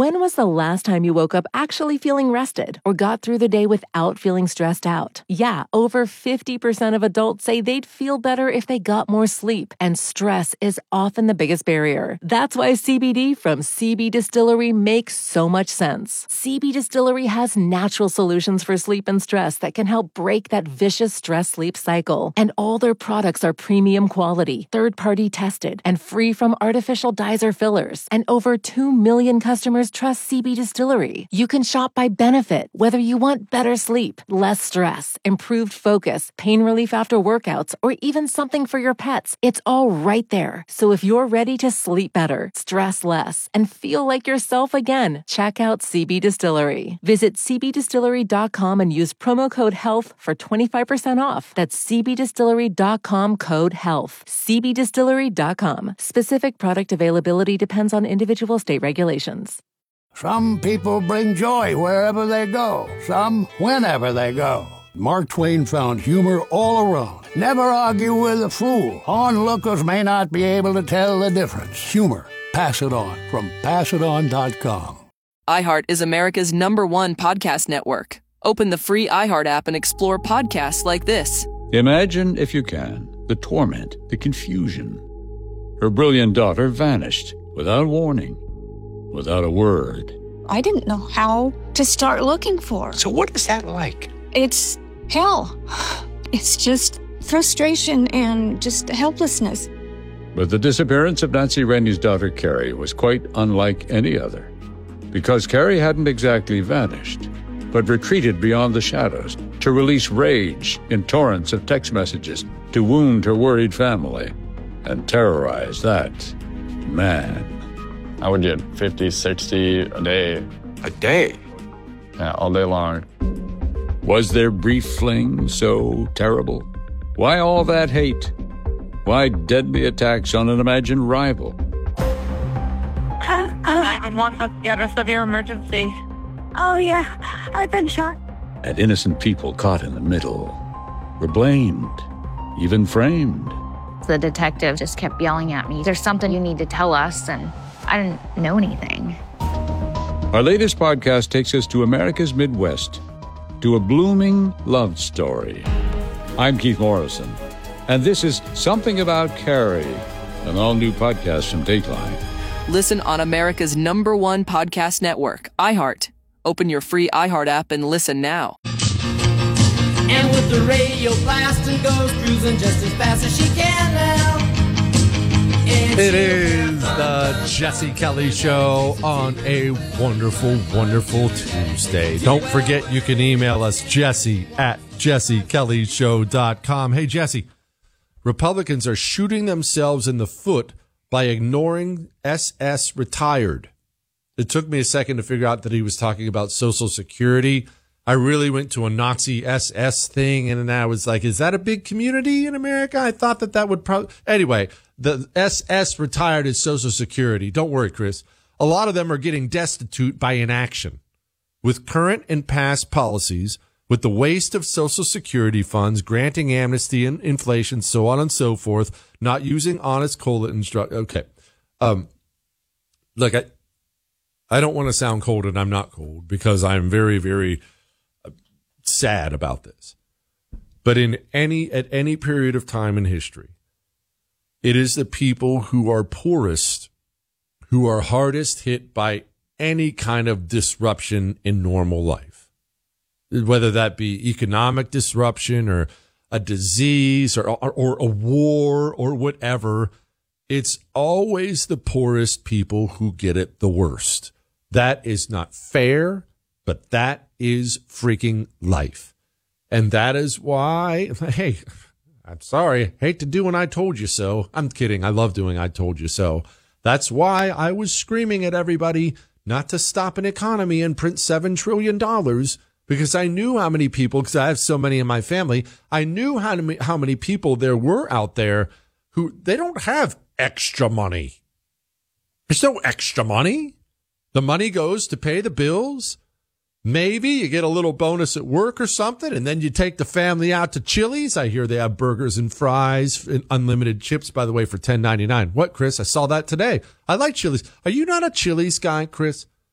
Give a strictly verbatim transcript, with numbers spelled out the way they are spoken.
When was the last time you woke up actually feeling rested or got through the day without feeling stressed out? Yeah, over fifty percent of adults say they'd feel better if they got more sleep, and stress is often the biggest barrier. That's why C B D from C B Distillery makes so much sense. C B Distillery has natural solutions for sleep and stress that can help break that vicious stress-sleep cycle. And all their products are premium quality, third-party tested, and free from artificial dyes or fillers. And over two million customers trust C B Distillery. You can shop by benefit, whether you want better sleep, less stress, improved focus, pain relief after workouts, or even something for your pets. It's all right there. So if you're ready to sleep better, stress less, and feel like yourself again, check out C B Distillery. Visit c b distillery dot com and use promo code HEALTH for twenty-five percent off. That's c b distillery dot com code HEALTH. c b distillery dot com. Specific product availability depends on individual state regulations. Some people bring joy wherever they go. Some whenever they go. Mark Twain found humor all around. Never argue with a fool. Onlookers may not be able to tell the difference. Humor. Pass it on from pass it on dot com. iHeart is America's number one podcast network. Open the free iHeart app and explore podcasts like this. Imagine, if you can, the torment, the confusion. Her brilliant daughter vanished without warning, without a word. I didn't know how to start looking for her. So what is that like? It's hell. It's just frustration and just helplessness. But the disappearance of Nancy Rennie's daughter, Carrie, was quite unlike any other. Because Carrie hadn't exactly vanished, but retreated beyond the shadows to release rage in torrents of text messages to wound her worried family and terrorize that man. I would get fifty, sixty a day. A day? Yeah, all day long. Was their brief fling so terrible? Why all that hate? Why deadly attacks on an imagined rival? nine one one, get a severe emergency. Oh, yeah, I've been shot. And innocent people caught in the middle were blamed, even framed. The detective just kept yelling at me, "There's something you need to tell us," and I didn't know anything. Our latest podcast takes us to America's Midwest, to a blooming love story. I'm Keith Morrison, and this is Something About Carrie, an all-new podcast from Dateline. Listen on America's number one podcast network, iHeart. Open your free iHeart app and listen now. And with the radio blasting, goes cruising just as fast as she can now. And it is the Jesse Kelly Show on a wonderful, wonderful Tuesday. Don't forget you can email us, Jesse at jesse kelly show dot com. Hey, Jesse, Republicans are shooting themselves in the foot by ignoring S S retired. It took me a second to figure out that he was talking about Social Security. I really went to a Nazi S S thing, and then I was like, is that a big community in America? I thought that that would probably... Anyway, the S S retired is Social Security. Don't worry, Chris. A lot of them are getting destitute by inaction. With current and past policies, with the waste of Social Security funds, granting amnesty and inflation, so on and so forth, not using honest COLA instru- Okay. Um, look, I, I don't want to sound cold, and I'm not cold, because I'm very, very sad about this. But in any at any period of time in history, it is the people who are poorest who are hardest hit by any kind of disruption in normal life, whether that be economic disruption or a disease or or, or a war or whatever. It's always the poorest people who get it the worst. That is not fair, but that is freaking life. And that is why, hey, I'm sorry, hate to do when I told you so. I'm kidding. I love doing I told you so. That's why I was screaming at everybody not to stop an economy and print seven trillion dollars, because I knew how many people, because I have so many in my family, I knew how many, how many people there were out there who, they don't have extra money. There's no extra money. The money goes to pay the bills. Maybe you get a little bonus at work or something, and then you take the family out to Chili's. I hear they have burgers and fries and unlimited chips, by the way, for ten ninety-nine. What, Chris? I saw that today. I like Chili's. Are you not a Chili's guy, Chris?